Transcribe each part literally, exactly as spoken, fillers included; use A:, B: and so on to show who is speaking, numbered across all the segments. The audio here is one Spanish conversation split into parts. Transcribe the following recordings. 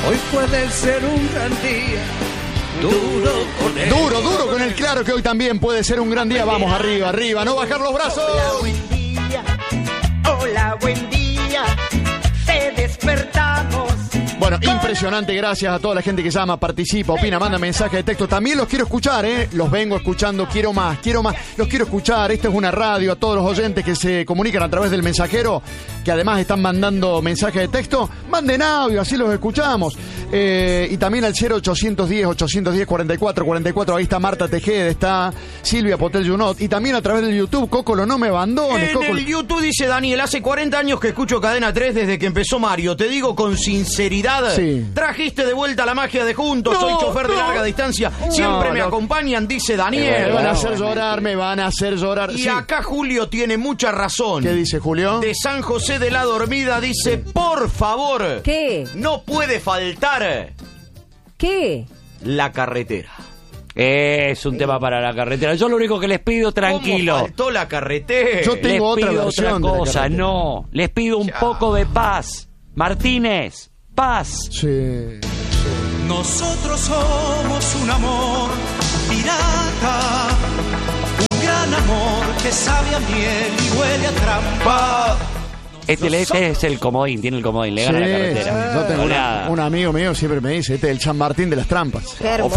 A: Hoy puede ser un gran día. Duro con él.
B: Duro, duro con el claro que hoy también puede ser un gran día. Vamos arriba, arriba, no bajar los brazos.
C: Hola, buen día. Hola, buen día. Te despertamos.
B: Bueno, impresionante, gracias a toda la gente que llama, participa, opina, manda mensaje de texto. También los quiero escuchar, ¿eh? Los vengo escuchando, quiero más, quiero más. Los quiero escuchar, esta es una radio, a todos los oyentes que se comunican a través del mensajero, que además están mandando mensajes de texto, manden audio, así los escuchamos. Eh, y también al cero ochocientos diez, ochocientos diez, cuarenta y cuatro cuarenta y cuatro, ahí está Marta Tejeda, está Silvia Potel Junot, y también a través del YouTube, Cocolo, no me abandones.
D: En
B: Cocolo.
D: el YouTube dice Daniel, hace cuarenta años que escucho Cadena tres desde que empezó Mario. Te digo con sinceridad,
B: Sí.
D: trajiste de vuelta la magia de juntos.
B: No,
D: Soy chofer de
B: no.
D: larga distancia. Siempre
B: No,
D: me
B: no.
D: acompañan, dice
B: Me
D: Daniel.
B: van a hacer llorar, me van a hacer llorar.
D: Y
B: Sí.
D: acá Julio tiene mucha razón.
B: ¿Qué dice Julio?
D: De San José de la Dormida dice, por favor,
E: ¿Qué?
D: no puede faltar
E: ¿Qué?
D: la carretera.
F: Es un tema para la carretera. Yo lo único que les pido, tranquilo.
D: ¿Cómo faltó la carretera?
B: Yo
F: Les
B: tengo otra
F: pido
B: versión
F: otra
B: de la
F: cosa,
B: carretera.
F: no. Les pido un
D: Ya.
F: poco de paz. Martínez, paz.
B: Sí.
A: Nosotros somos un amor pirata, un gran amor que sabe a miel y huele a trampa.
F: Este, este es el comodín, tiene el comodín, le gana
B: Sí,
F: la carretera.
B: sí. Yo tengo una-
F: Goleada.
B: un amigo mío siempre me dice, este es el San Martín de las trampas.
E: Qué hermoso.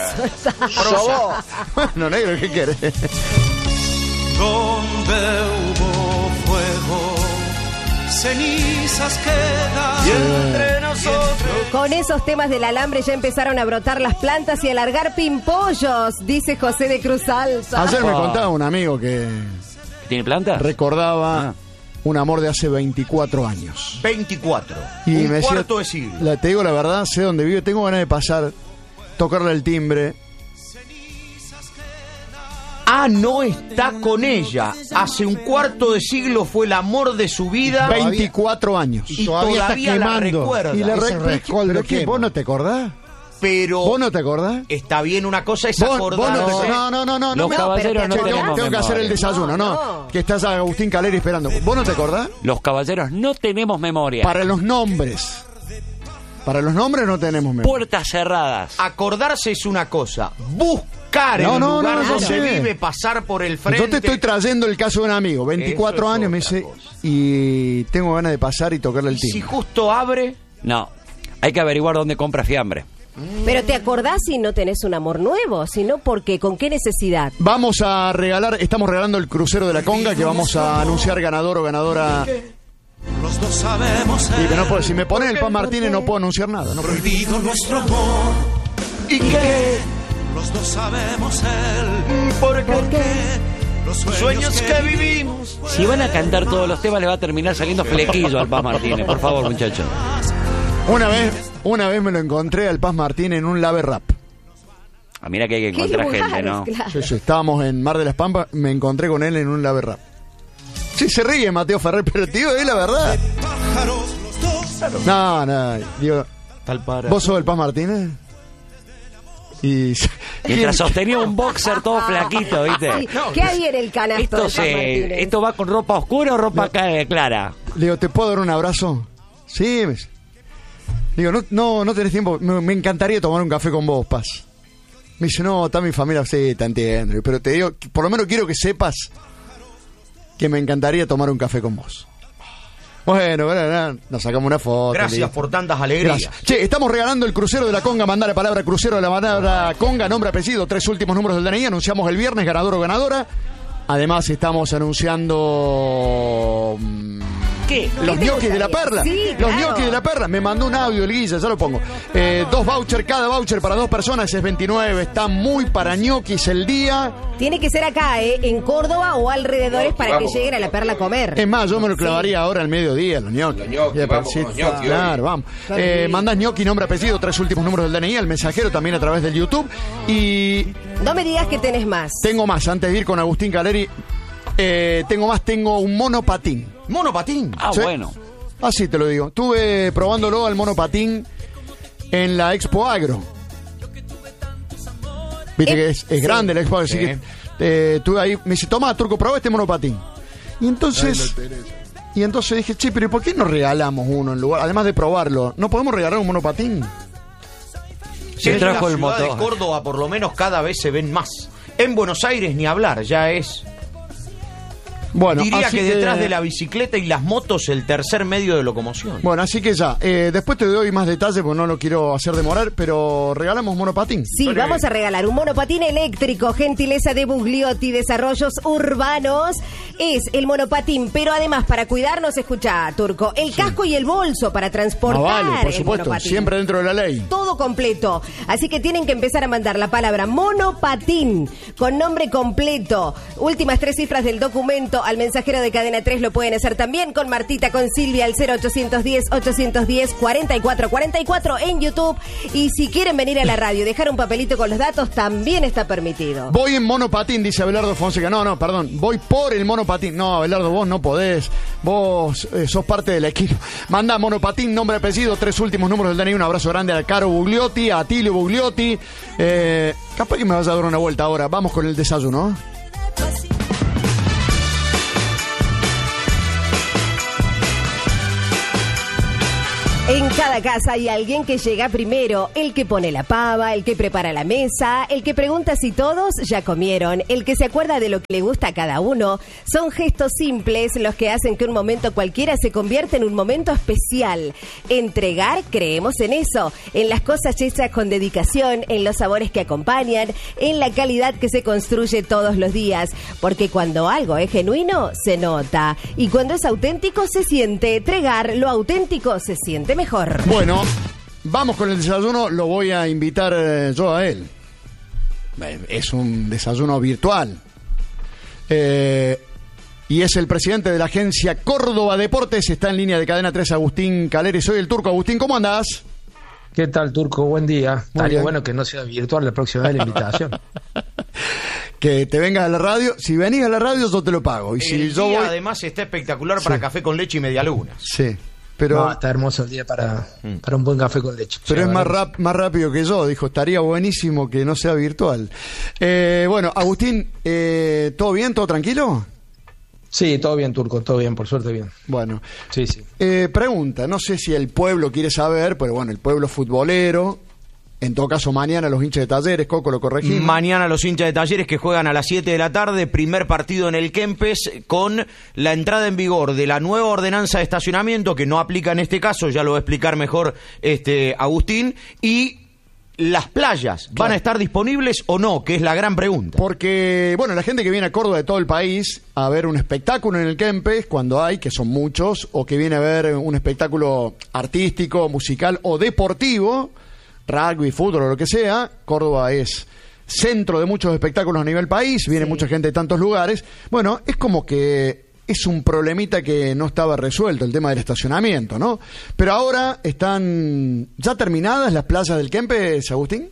B: Bueno, negro, ¿qué querés?
A: Donde hubo fuego, cenizas quedan.
D: Y entre nosotros.
E: Con esos temas del alambre ya empezaron a brotar las plantas y a largar pimpollos, dice José de Cruz Alta.
B: Ayer me
F: Ah.
B: contaba un amigo que
F: ¿Tiene planta?
B: recordaba
F: Ah.
B: un amor de hace veinticuatro años.
D: veinticuatro.
B: Y
D: un
B: me decía,
D: cuarto de siglo.
B: la- te digo la verdad, sé dónde vive, tengo ganas de pasar, tocarle el timbre.
D: Ah, no está con ella. Hace un cuarto de siglo fue el amor de su vida.
B: veinticuatro años.
D: Y todavía, la recuerda.
B: Y la
G: Ese
B: re-
G: rescoldo
B: ¿Pero qué?
G: quema.
B: ¿Vos no te acordás?
D: Pero
B: ¿Vos no te acordás?
D: está bien, una cosa es
B: Vos, vos
D: acordarse.
B: no, te, no, no, no, no.
F: Los
B: no me-
F: caballeros
E: pero
F: no
E: te
B: Che, tengo,
F: tenemos
B: tengo que hacer el
F: memoria.
B: desayuno, no,
E: No, no.
B: Que estás a Agustín Caleri esperando. ¿Vos no te acordás?
F: Los caballeros no tenemos memoria.
B: Para los nombres. Para los nombres no tenemos memoria.
F: Puertas cerradas.
D: Acordarse es una cosa. Buscar
B: No,
D: el
B: no,
D: lugar
B: no, yo
D: donde
B: sé.
D: vive, pasar por el frente.
B: Yo te estoy trayendo el caso de un amigo, veinticuatro
D: Eso es
B: años, me
D: otra
B: dice,
D: cosa.
B: y tengo ganas de pasar y tocarle el
D: Si
B: timbre.
D: justo abre,
F: No. Hay que averiguar dónde compra fiambre.
E: Pero te acordás si no tenés un amor nuevo, sino porque, ¿con qué necesidad?
B: Vamos a regalar, estamos regalando el crucero de la Conga, que vamos a anunciar ganador o ganadora.
A: Los dos sabemos
B: Y que no
A: ser
B: puedo, si me ponen el Pan Martínez no puedo anunciar nada. No puedo.
A: prohibido nuestro amor.
D: ¿y qué?
A: Los dos sabemos ser
D: ¿Por qué?
A: los sueños,
D: Sueños que vivimos.
F: Si van a cantar todos los temas, le va a terminar saliendo flequillo al Paz Martínez. Por favor, muchachos.
B: Una vez, una vez me lo encontré al Paz Martínez en un lave rap.
F: Ah, mira que hay que
E: ¿Qué
F: encontrar
E: lugares,
F: gente, ¿no?
E: claro?
B: Sí, sí, estábamos en Mar de las Pampas, me encontré con él en un lave rap. Sí, se ríe Mateo Ferrer, pero tío, es la verdad.
A: pájaros, los dos.
B: No, no, digo,
D: Tal para.
B: ¿vos sos el Paz Martínez? Y...
F: Mientras sostenía un boxer todo flaquito, ¿viste?
E: Sí, ¿qué hay en el canasto
F: Esto,
E: de Paz
F: se,
E: Martínez?
F: ¿Esto va con ropa oscura o ropa ca- clara?
B: Le digo, ¿te puedo dar un abrazo? Sí. Me dice. Digo, no, no, no tenés tiempo. Me, me encantaría tomar un café con vos, Paz. Me dice, no, está mi familia. Sí, te entiendo. Pero te digo, por lo menos quiero que sepas que me encantaría tomar un café con vos. Bueno, bueno, nos sacamos una foto.
D: Gracias
B: listo.
D: por tantas alegrías.
B: Gracias. Che, estamos regalando el crucero de la Conga. Mandá la palabra crucero de la palabra Conga, nombre, apellido, tres últimos números del D N I. Anunciamos el viernes ganador o ganadora. Además, estamos anunciando... mm,
F: ¿Qué?
B: Los
E: te
B: ñoquis de la
E: gustaría?
B: perla.
E: Sí,
B: Los
E: claro.
B: ñoquis de la perla. Me mandó un audio el Guilla, ya lo pongo. Eh, dos vouchers, cada voucher para dos personas es veintinueve. Está muy para ñoquis el día.
E: Tiene que ser acá, ¿eh? En Córdoba o alrededores para que lleguen a la perla a comer.
B: Es más, yo me lo clavaría ahora al mediodía, los ñoquis.
H: Los ñoquis,
B: Ya,
H: vamos
B: sí,
H: con los ñoquis
B: Claro,
H: hoy.
B: vamos. Eh, mandás ñoqui, nombre, apellido, tres últimos números del D N I, al mensajero también a través del YouTube. Y
E: No me digas que tenés más.
B: tengo más, antes de ir con Agustín Caleri, eh, tengo más, tengo un monopatín.
D: Monopatín.
F: Ah,
B: Sí.
F: bueno.
B: Así te lo digo. Estuve probándolo al monopatín en la Expo Agro. Viste
E: Eh,
B: que es, es
E: sí.
B: grande la Expo Agro, así
D: Sí.
B: que eh, estuve ahí. Me dice, toma, Turco, probá este monopatín. Y entonces Y entonces dije, che, pero ¿y por qué no regalamos uno en lugar? Además de probarlo, ¿no podemos regalar un monopatín?
D: Sí, en
F: trajo
D: la
F: el
D: ciudad
F: motor.
D: de Córdoba por lo menos cada vez se ven más. En Buenos Aires ni hablar, ya es...
B: Bueno,
D: Diría
B: así
D: que, detrás de la bicicleta y las motos el tercer medio de locomoción.
B: Bueno, así que ya, eh, después te doy más detalles porque no lo quiero hacer demorar, pero regalamos monopatín.
E: Sí, vamos a regalar un monopatín eléctrico, gentileza de Bugliotti Desarrollos Urbanos. Es el monopatín, pero además para cuidarnos, escucha, Turco, el casco y el bolso para transportar.
B: Ah, vale, por
E: el
B: supuesto,
E: monopatín.
B: siempre dentro de la ley.
E: Todo completo. Así que tienen que empezar a mandar la palabra monopatín con nombre completo. Últimas tres cifras del documento al mensajero de Cadena tres. Lo pueden hacer también con Martita, con Silvia al cero ochocientos diez, ochocientos diez, cuarenta y cuatro cuarenta y cuatro en YouTube. Y si quieren venir a la radio y dejar un papelito con los datos, también está permitido.
B: Voy en monopatín, dice Abelardo Fonseca. No, no, perdón. Voy por el monopatín. No, Abelardo, vos no podés. Vos eh, sos parte del equipo. Manda monopatín, nombre, apellido, tres últimos números del D N I. Un abrazo grande a Caro Bugliotti, a Atilio Bugliotti. Eh, capaz que me vas a dar una vuelta ahora. Vamos con el desayuno.
E: En cada casa hay alguien que llega primero, el que pone la pava, el que prepara la mesa, el que pregunta si todos ya comieron, el que se acuerda de lo que le gusta a cada uno. Son gestos simples los que hacen que un momento cualquiera se convierta en un momento especial. Entregar, creemos en eso, en las cosas hechas con dedicación, en los sabores que acompañan, en la calidad que se construye todos los días. Porque cuando algo es genuino, se nota. Y cuando es auténtico, se siente. Entregar lo auténtico se siente mejor.
B: Bueno, vamos con el desayuno. Lo voy a invitar eh, yo a él. Eh, Es un desayuno virtual. Eh, y es el presidente de la agencia Córdoba Deportes. Está en línea de Cadena tres, Agustín Caleri. Soy el Turco. Agustín, ¿cómo andás?
G: ¿Qué tal, Turco? Buen día.
B: Muy
G: Estaría
B: bien.
G: bueno que no sea virtual la próxima vez la invitación.
B: Que te vengas a la radio. Si venís a la radio, yo te lo pago. Y si
D: El
B: yo
D: día,
B: voy...
D: además, está espectacular para
B: Sí.
D: café con leche y medialunas.
B: Sí, pero...
G: No, está hermoso el día para, para un buen café con leche.
B: Pero
G: Sí,
B: es más,
G: verdad.
B: rap, más rápido que yo, dijo, estaría buenísimo que no sea virtual. Eh, bueno, Agustín, eh, ¿todo bien? ¿Todo tranquilo?
G: Sí, todo bien, Turco, todo bien, por suerte bien.
B: Bueno,
G: Sí, sí.
B: eh, pregunta, no sé si el pueblo quiere saber, pero bueno, el pueblo futbolero, en todo caso mañana los hinchas de Talleres, Coco, lo corregimos.
D: Mañana los hinchas de Talleres que juegan a las siete de la tarde, primer partido en el Kempes, con la entrada en vigor de la nueva ordenanza de estacionamiento, que no aplica en este caso, ya lo va a explicar mejor este Agustín, y las playas, ¿van
B: Claro.
D: a estar disponibles o no? Que es la gran pregunta.
B: Porque, bueno, la gente que viene a Córdoba de todo el país a ver un espectáculo en el Kempes, cuando hay, que son muchos, o que viene a ver un espectáculo artístico, musical o deportivo, rugby, fútbol o lo que sea, Córdoba es centro de muchos espectáculos a nivel país, viene
E: Sí.
B: mucha gente de tantos lugares. Bueno, es como que es un problemita que no estaba resuelto, el tema del estacionamiento, ¿no? Pero ahora están ya terminadas las playas del Kempes, Agustín.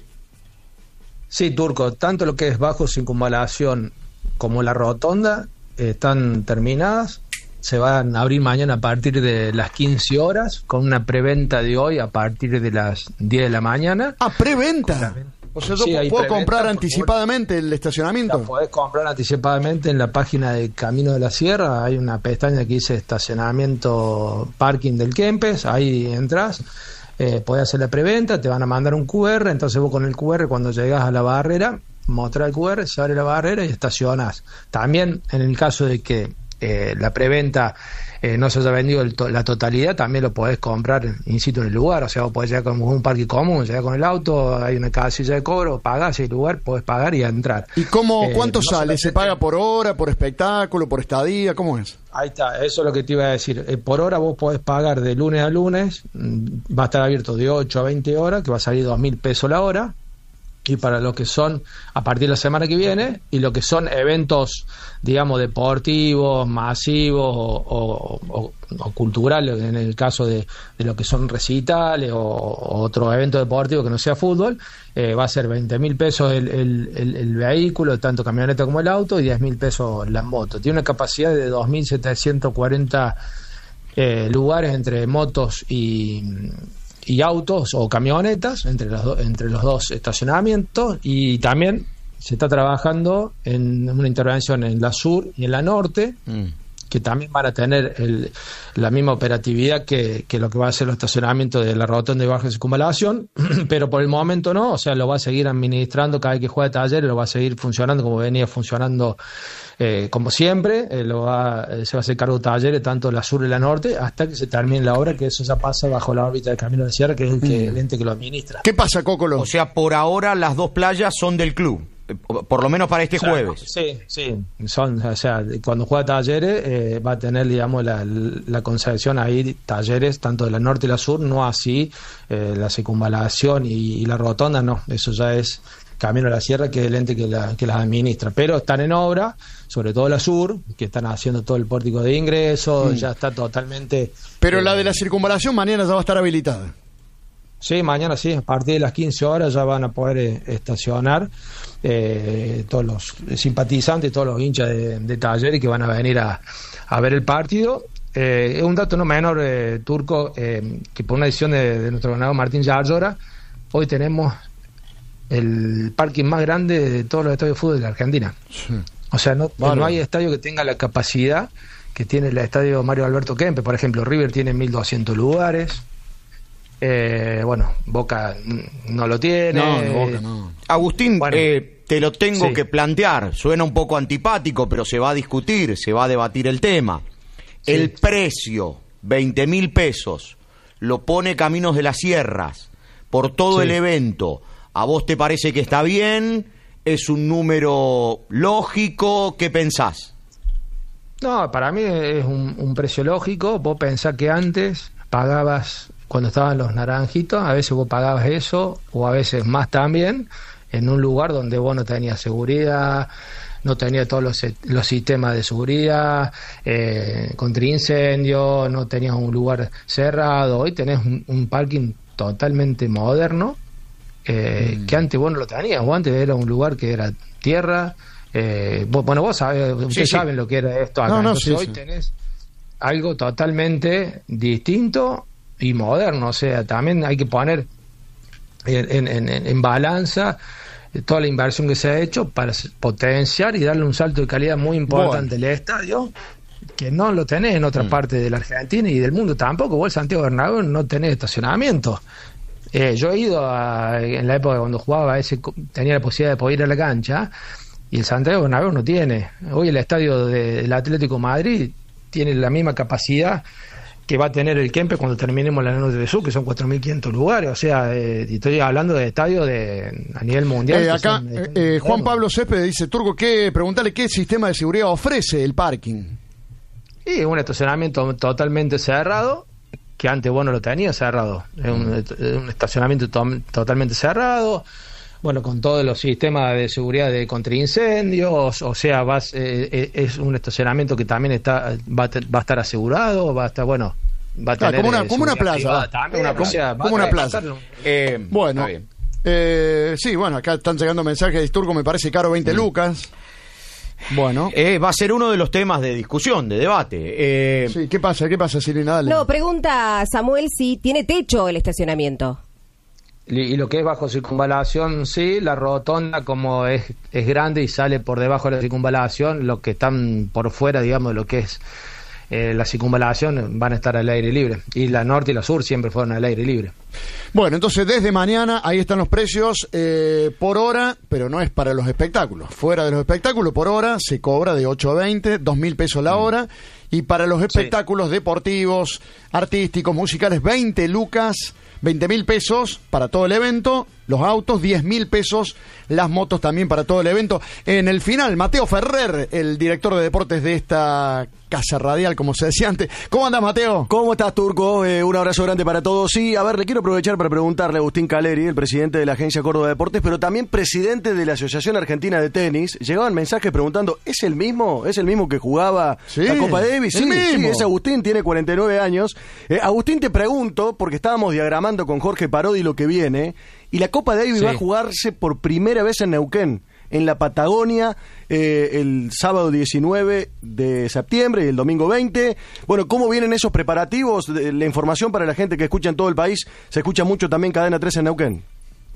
G: Sí, Turco, tanto lo que es bajo circunvalación como la rotonda eh, están terminadas. Se van a abrir mañana a partir de las quince horas, con una preventa de hoy a partir de las diez de la mañana.
B: Ah, preventa. O sea, yo
G: Sí, hay
B: puedo
G: preventa,
B: comprar
G: por
B: anticipadamente el
G: La
B: estacionamiento.
G: podés comprar anticipadamente en la página de Camino de la Sierra. Hay una pestaña que dice estacionamiento parking del Kempes. Ahí entras, eh, podés hacer la preventa, te van a mandar un Q R. Entonces vos con el Q R, cuando llegas a la barrera, mostrás el Q R, se abre la barrera y estacionás. También en el caso de que eh, la preventa eh, no se haya vendido el to- la totalidad, también lo podés comprar in situ en el lugar. O sea, vos podés llegar con un parque común, llegar con el auto, hay una casilla de cobro, pagás el lugar, podés pagar y entrar.
B: ¿Y cómo,
G: Eh,
B: cuánto
G: no
B: sale? ¿Se
G: solamente-
B: paga por hora, por espectáculo, por estadía? ¿Cómo es?
G: Ahí está, eso es lo que te iba a decir. Eh, por hora vos podés pagar de lunes a lunes, mm, va a estar abierto de ocho a veinte horas, que va a salir dos mil pesos la hora. Y para lo que son, a partir de la semana que viene, y lo que son eventos, digamos, deportivos, masivos o, o- o- o culturales, en el caso de, de lo que son recitales o, o otro evento deportivo que no sea fútbol, eh, va a ser veinte mil pesos el, el, el, el vehículo, tanto camioneta como el auto, y diez mil pesos la moto. Tiene una capacidad de dos mil setecientos cuarenta eh, lugares entre motos y... y autos o camionetas entre los, do- entre los dos estacionamientos, y también se está trabajando en una intervención en la sur y en la norte,
D: Mm.
G: que también van a tener el, la misma operatividad que, que lo que va a ser el estacionamiento de la rotonda de baja circunvalación, pero por el momento no, o sea, lo va a seguir administrando cada vez que juega Talleres, lo va a seguir funcionando como venía funcionando eh, como siempre, eh, lo va, eh, se va a hacer cargo de Talleres, tanto la sur y la norte, hasta que se termine la obra, que eso ya pasa bajo la órbita del Camino de la Sierra, que es el, que, el ente que lo administra.
B: ¿Qué pasa, Cócolo?
D: O sea, por ahora las dos playas son del club. Por lo menos para este
G: o sea,
D: jueves.
G: Sí, sí. Son, o sea, cuando juega Talleres eh, va a tener, digamos, la, la concesión ahí, Talleres, tanto de la norte y la sur, no así eh, la circunvalación y, y la rotonda, no. Eso ya es Camino de la Sierra, que es el ente que, la, que las administra. Pero están en obra, sobre todo la sur, que están haciendo todo el pórtico de ingreso, mm. ya está totalmente...
B: Pero
G: eh,
B: la de la circunvalación mañana ya va a estar habilitada.
G: Sí, mañana sí, a partir de las quince horas ya van a poder eh, estacionar eh, todos los simpatizantes, todos los hinchas de, de Talleres que van a venir a, a ver el partido. Eh, es un dato no menor, eh, Turco, eh, que por una decisión de, de nuestro gobernador Martín Yarlora, hoy tenemos el parking más grande de todos los estadios de fútbol de la Argentina. Sí. O sea, no, vale. no hay estadio que tenga la capacidad que tiene el estadio Mario Alberto Kempes. Por ejemplo, River tiene mil doscientos lugares. Eh, bueno, Boca no lo tiene.
B: No, Boca no.
D: Agustín, bueno, eh, te lo tengo
G: sí.
D: que plantear. Suena un poco antipático, pero se va a discutir, se va a debatir el tema. Sí. El precio, veinte mil pesos, lo pone Caminos de las Sierras por todo sí. el evento. ¿A vos te parece que está bien? ¿Es un número lógico? ¿Qué pensás?
G: No, para mí es un, un precio lógico. Vos pensás que antes pagabas... Cuando estaban los naranjitos, a veces vos pagabas eso, o a veces más también, en un lugar donde vos no tenías seguridad, no tenías todos los, los sistemas de seguridad, eh, contra incendio, no tenías un lugar cerrado. Hoy tenés un, un parking totalmente moderno, eh, mm. que antes vos no lo tenías. Vos antes era un lugar que era tierra. Eh, vos, bueno, vos sabés, ustedes sí, saben sí. lo que era esto acá.
B: No, no,
G: Entonces
B: sí,
G: hoy
B: sí.
G: tenés algo totalmente distinto y moderno. O sea, también hay que poner en, en, en, en balanza toda la inversión que se ha hecho para potenciar y darle un salto de calidad muy importante bueno. al estadio, que no lo tenés en otras mm. partes de la Argentina y del mundo tampoco. Vos, Santiago Bernabéu, no tenés estacionamiento. Eh, yo he ido a, en la época cuando jugaba, a ese, tenía la posibilidad de poder ir a la cancha, y el Santiago Bernabéu no tiene. Hoy el estadio de, del Atlético Madrid tiene la misma capacidad que va a tener el Kempes cuando terminemos la Noche de Sur, que son cuatro mil quinientos lugares. O sea, eh, estoy hablando de estadios de, a nivel mundial.
B: Eh, acá,
G: son,
B: eh, eh, Juan Pablo Céspedes dice, Turco, ¿qué, preguntale qué sistema de seguridad ofrece el parking.
G: Y un estacionamiento totalmente cerrado, que antes vos no lo tenías cerrado. Es un, un estacionamiento to- totalmente cerrado, bueno, con todos los sistemas de seguridad de contra incendios. O sea, vas, eh, es un estacionamiento que también está va a, te, va a estar asegurado, va a estar, bueno, va a tener...
B: Ah, como una, como una plaza.
G: También,
B: una,
G: o sea,
B: como una plaza.
D: Eh,
B: bueno, eh, sí, bueno, acá están llegando mensajes de Turco, me parece caro veinte mm. lucas. Bueno.
D: Eh, va a ser uno de los temas de discusión, de debate. Eh,
B: sí, ¿qué pasa? ¿Qué pasa, Silvina? Dale.
E: No, pregunta Samuel si tiene techo el estacionamiento.
G: Y lo que es bajo circunvalación, sí. La rotonda, como es, es grande y sale por debajo de la circunvalación, los que están por fuera, digamos, de lo que es eh, la circunvalación, van a estar al aire libre. Y la norte y la sur siempre fueron al aire libre.
B: Bueno, entonces desde mañana ahí están los precios eh, por hora, pero no es para los espectáculos. Fuera de los espectáculos, por hora se cobra de ocho a veinte, dos mil pesos la hora. Y para los espectáculos sí. deportivos, artísticos, musicales, veinte lucas, veinte mil pesos para todo el evento. Los autos, diez mil pesos. Las motos también para todo el evento. En el final, Mateo Ferrer, el director de deportes de esta casa radial, como se decía antes. ¿Cómo andas, Mateo?
H: ¿Cómo estás, Turco? Eh, un abrazo grande para todos. Sí, a ver, le quiero aprovechar para preguntarle a Agustín Caleri, el presidente de la Agencia Córdoba Deportes, pero también presidente de la Asociación Argentina de Tenis. Llegaban mensajes preguntando, ¿es el mismo? ¿Es el mismo que jugaba
B: sí,
H: la Copa Davis? Sí,
B: mismo.
H: sí, es Agustín, tiene cuarenta y nueve años. Eh, Agustín, te pregunto, porque estábamos diagramando con Jorge Parodi lo que viene, y la Copa Davis sí. va a jugarse por primera vez en Neuquén, en la Patagonia, eh, el sábado diecinueve de septiembre y el domingo veinte. Bueno, ¿cómo vienen esos preparativos? La información para la gente que escucha en todo el país, se escucha mucho también Cadena tres en Neuquén.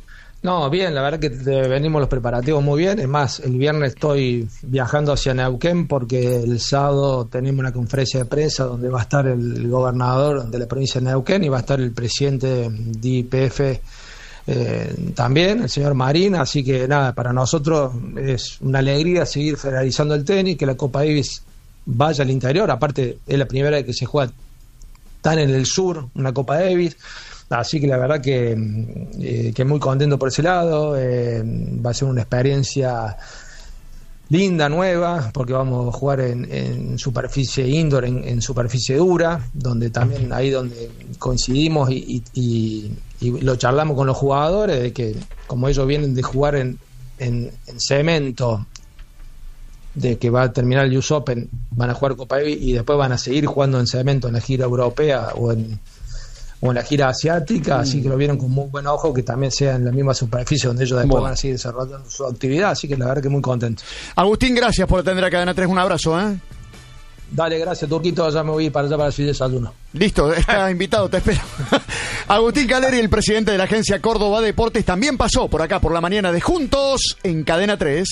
G: No, bien, la verdad que eh, venimos los preparativos muy bien. Es más, el viernes estoy viajando hacia Neuquén porque el sábado tenemos una conferencia de prensa donde va a estar el gobernador de la provincia de Neuquén y va a estar el presidente de I P F eh, también, el señor Marín. Así que nada, para nosotros es una alegría seguir federalizando el tenis, que la Copa Davis vaya al interior. Aparte, es la primera vez que se juega tan en el sur una Copa Davis. Así que la verdad que, eh, que muy contento por ese lado. Eh, va a ser una experiencia linda, nueva, porque vamos a jugar en, en superficie indoor, en, en superficie dura, donde también ahí donde coincidimos y, y, y, y lo charlamos con los jugadores, de que como ellos vienen de jugar en, en, en cemento, de que va a terminar el U S Open, van a jugar Copa Davis y después van a seguir jugando en cemento en la gira europea o en o en la gira asiática, mm. así que lo vieron con muy buen ojo, que también sea en la misma superficie donde ellos después bueno. van a seguir desarrollando su actividad, así que la verdad que muy contento.
B: Agustín, gracias por atender a Cadena tres, un abrazo, ¿eh?
G: Dale, gracias, Turquito, ya me voy para allá para su desayuno.
B: Listo, está invitado, te espero. Agustín Caleri, el presidente de la agencia Córdoba Deportes, también pasó por acá por la mañana de Juntos en Cadena tres.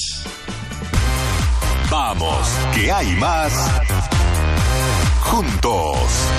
I: Vamos, que hay más. Juntos.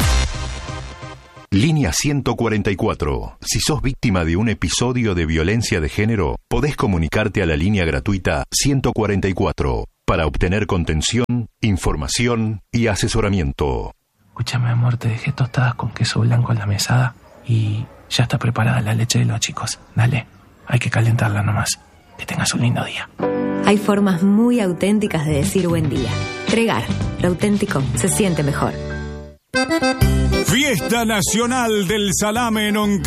I: Línea ciento cuarenta y cuatro. Si sos víctima de un episodio de violencia de género, podés comunicarte a la línea gratuita ciento cuarenta y cuatro para obtener contención, información y asesoramiento.
J: Escúchame, amor, te dejé tostadas con queso blanco en la mesada y ya está preparada la leche de los chicos. Dale, hay que calentarla nomás. Que tengas un lindo día.
K: Hay formas muy auténticas de decir buen día. Tregar, lo auténtico se siente mejor.
L: Fiesta Nacional del Salame en Oncar.